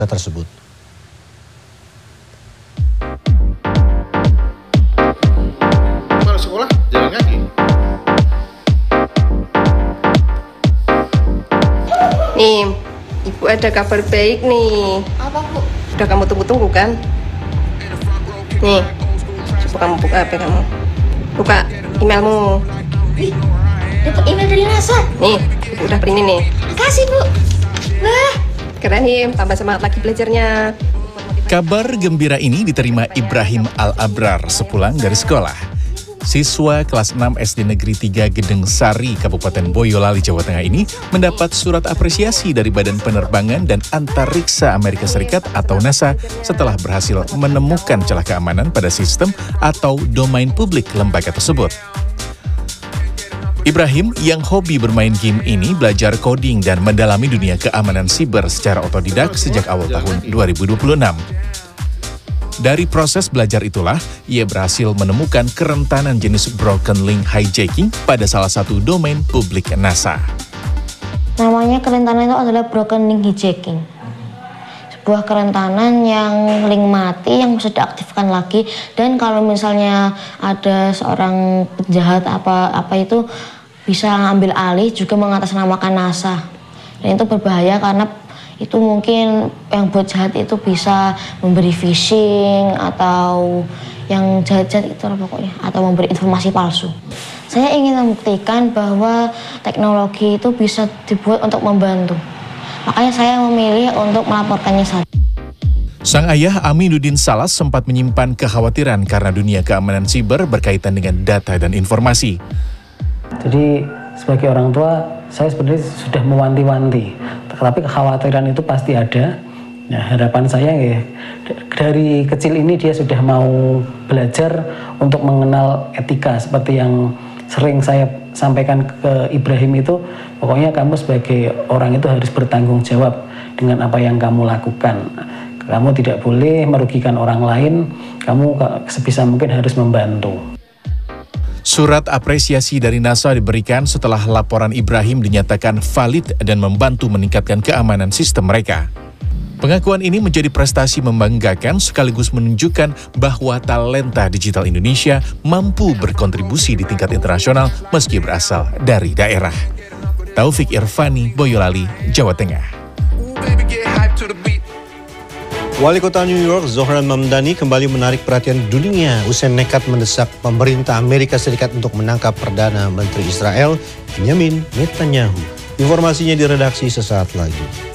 tersebut. Kalau sekolah jalan kaki. Nih, Ibu ada kabar baik nih. Apa, Bu? Udah kamu tunggu-tunggu kan? Nih, coba kamu buka HP kamu. Buka emailmu. Ih, dapat email dari NASA. Nih, Ibu udah print nih. Makasih, Bu. Wah, Keren, Him. Tambah semangat lagi belajarnya. Kabar gembira ini diterima Ibrahim Al-Abrar sepulang dari sekolah. Siswa kelas 6 SD Negeri 3 Gedeng Sari, Kabupaten Boyolali, Jawa Tengah ini mendapat surat apresiasi dari Badan Penerbangan dan Antariksa Amerika Serikat atau NASA setelah berhasil menemukan celah keamanan pada sistem atau domain publik lembaga tersebut. Ibrahim yang hobi bermain game ini belajar coding dan mendalami dunia keamanan siber secara otodidak sejak awal tahun 2026. Dari proses belajar itulah, ia berhasil menemukan kerentanan jenis broken link hijacking pada salah satu domain publik NASA. namanya kerentanan itu adalah broken link hijacking. Sebuah kerentanan yang link mati yang bisa diaktifkan lagi, dan kalau misalnya ada seorang penjahat apa itu bisa ngambil alih juga mengatasnamakan NASA. Dan itu berbahaya karena itu mungkin yang buat jahat itu bisa memberi phishing atau yang jahat-jahat itu pokoknya, atau memberi informasi palsu. Saya ingin membuktikan bahwa teknologi itu bisa dibuat untuk membantu. Makanya saya memilih untuk melaporkannya saja. Sang ayah Aminuddin Salas sempat menyimpan kekhawatiran karena dunia keamanan siber berkaitan dengan data dan informasi. Jadi sebagai orang tua, saya sebenarnya sudah mewanti-wanti, tetapi kekhawatiran itu pasti ada. Nah, harapan saya ya, dari kecil ini dia sudah mau belajar untuk mengenal etika seperti yang sering saya sampaikan ke Ibrahim itu, pokoknya kamu sebagai orang itu harus bertanggung jawab dengan apa yang kamu lakukan. Kamu tidak boleh merugikan orang lain, kamu sebisa mungkin harus membantu. Surat apresiasi dari NASA diberikan setelah laporan Ibrahim dinyatakan valid dan membantu meningkatkan keamanan sistem mereka. Pengakuan ini menjadi prestasi membanggakan sekaligus menunjukkan bahwa talenta digital Indonesia mampu berkontribusi di tingkat internasional meski berasal dari daerah. Taufik Irvani, Boyolali, Jawa Tengah. Wali Kota New York, Zohran Mamdani, kembali menarik perhatian dunia usai nekat mendesak pemerintah Amerika Serikat untuk menangkap Perdana Menteri Israel, Benjamin Netanyahu. Informasinya di redaksi sesaat lagi.